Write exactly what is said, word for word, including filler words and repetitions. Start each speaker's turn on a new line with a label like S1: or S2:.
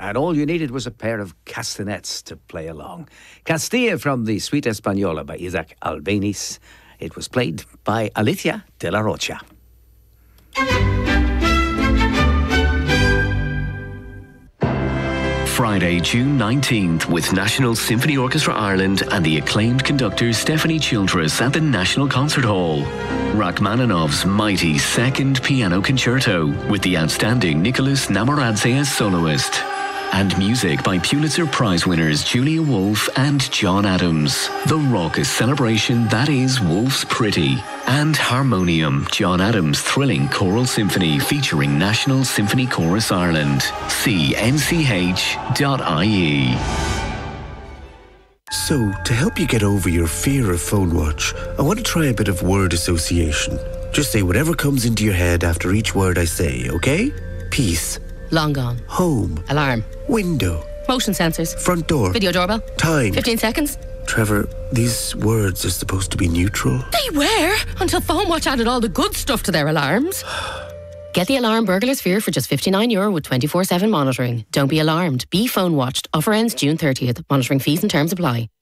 S1: and all you needed was a pair of castanets to play along. Castilla from the Suite Española by Isaac Albéniz. It was played by Alicia de la Rocha.
S2: Friday, June nineteenth, with National Symphony Orchestra Ireland and the acclaimed conductor Stephanie Childress at the National Concert Hall. Rachmaninoff's mighty Second Piano Concerto with the outstanding Nicholas Namoradze as soloist. And music by Pulitzer Prize winners Julia Wolf and John Adams. The raucous celebration that is Wolf's Pretty. And Harmonium, John Adams' thrilling choral symphony featuring National Symphony Chorus Ireland. See N C H dot I E.
S3: So, to help you get over your fear of phone watch, I want to try a bit of word association. Just say whatever comes into your head after each word I say, okay? Peace.
S4: Long gone.
S3: Home.
S4: Alarm.
S3: Window.
S4: Motion sensors.
S3: Front door.
S4: Video doorbell.
S3: Time.
S4: fifteen seconds.
S3: Trevor, these words are supposed to be neutral.
S4: They were, until Phone Watch added all the good stuff to their alarms. Get the alarm Burglar Sphere for just fifty-nine euro with twenty-four seven monitoring. Don't be alarmed. Be phone watched. Offer ends June thirtieth. Monitoring fees and terms apply.